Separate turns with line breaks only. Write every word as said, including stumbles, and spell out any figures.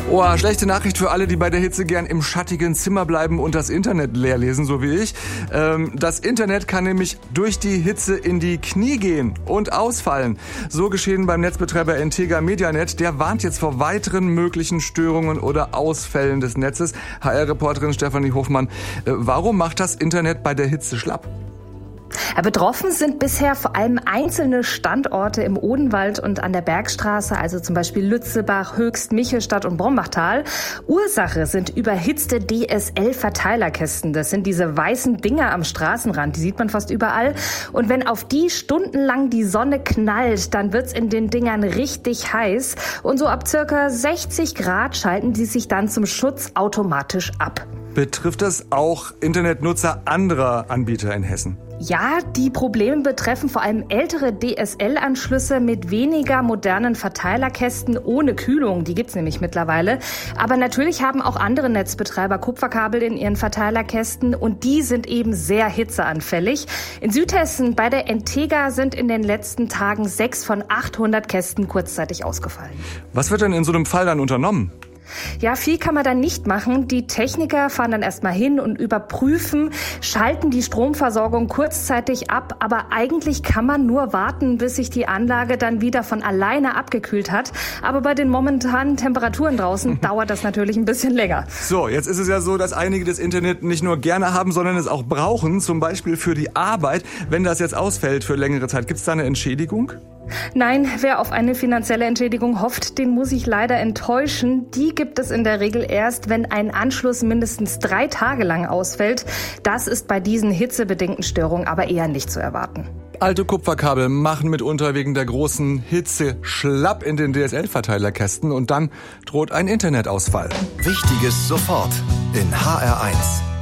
Oh, schlechte Nachricht für alle, die bei der Hitze gern im schattigen Zimmer bleiben und das Internet leer lesen, so wie ich. Ähm, das Internet kann nämlich durch die Hitze in die Knie gehen und ausfallen. So geschehen beim Netzbetreiber Entega Medianet. Der warnt jetzt vor weiteren möglichen Störungen oder Ausfällen des Netzes. H R-Reporterin Stefanie Hofmann, äh, warum macht das Internet bei der Hitze schlapp?
Betroffen sind bisher vor allem einzelne Standorte im Odenwald und an der Bergstraße, also zum Beispiel Lützebach, Höchst, Michelstadt und Brombachtal. Ursache sind überhitzte D S L-Verteilerkästen. Das sind diese weißen Dinger am Straßenrand, die sieht man fast überall. Und wenn auf die stundenlang die Sonne knallt, dann wird's in den Dingern richtig heiß. Und so ab circa sechzig Grad schalten die sich dann zum Schutz automatisch ab.
Betrifft das auch Internetnutzer anderer Anbieter in Hessen?
Ja, die Probleme betreffen vor allem ältere D S L-Anschlüsse mit weniger modernen Verteilerkästen ohne Kühlung. Die gibt's nämlich mittlerweile. Aber natürlich haben auch andere Netzbetreiber Kupferkabel in ihren Verteilerkästen und die sind eben sehr hitzeanfällig. In Südhessen bei der Entega sind in den letzten Tagen sechs von achthundert Kästen kurzzeitig ausgefallen.
Was wird denn in so einem Fall dann unternommen?
Ja, viel kann man dann nicht machen. Die Techniker fahren dann erstmal hin und überprüfen, schalten die Stromversorgung kurzzeitig ab. Aber eigentlich kann man nur warten, bis sich die Anlage dann wieder von alleine abgekühlt hat. Aber bei den momentanen Temperaturen draußen dauert das natürlich ein bisschen länger.
So, jetzt ist es ja so, dass einige das Internet nicht nur gerne haben, sondern es auch brauchen. Zum Beispiel für die Arbeit. Wenn das jetzt ausfällt für längere Zeit, gibt es da eine Entschädigung?
Nein, wer auf eine finanzielle Entschädigung hofft, den muss ich leider enttäuschen. Die gibt es in der Regel erst, wenn ein Anschluss mindestens drei Tage lang ausfällt. Das ist bei diesen hitzebedingten Störungen aber eher nicht zu erwarten.
Alte Kupferkabel machen mitunter wegen der großen Hitze schlapp in den D S L-Verteilerkästen und dann droht ein Internetausfall.
Wichtiges sofort in H R eins.